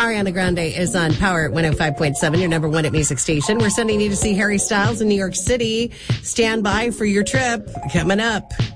Ariana Grande is on Power 105.7, your number one at music station. We're sending you to see Harry Styles in New York City. Stand by for your trip coming up.